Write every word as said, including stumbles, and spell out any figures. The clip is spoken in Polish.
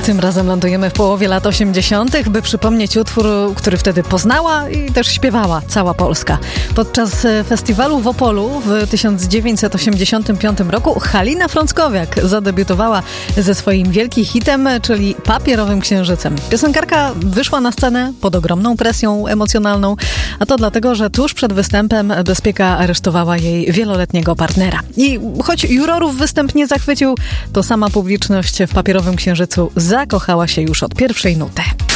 Tym razem lądujemy w połowie lat osiemdziesiątych, by przypomnieć utwór, który wtedy poznała i też śpiewała cała Polska. Podczas festiwalu w Opolu w tysiąc dziewięćset osiemdziesiątym piątym roku Halina Frąckowiak zadebiutowała ze swoim wielkim hitem, czyli Papierowym Księżycem. Piosenkarka wyszła na scenę pod ogromną presją emocjonalną, a to dlatego, że tuż przed występem bezpieka aresztowała jej wieloletniego partnera. I choć jurorów występ nie zachwycił, to sama publiczność w Papierowym Księżycu zakochała się już od pierwszej nuty.